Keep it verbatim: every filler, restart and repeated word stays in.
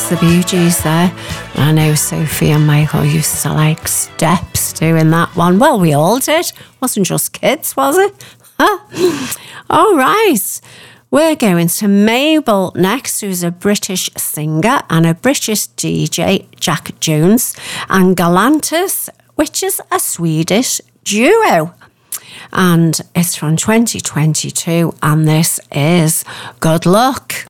the Bee Gees there. I know Sophie and Michael used to like steps doing that one. Well, we all did. Wasn't just kids, was it? Huh? All right. We're going to Mabel next, who's a British singer, and a British D J, Jack Jones, and Galantis, which is a Swedish duo. And it's from twenty twenty-two, and this is Good Luck.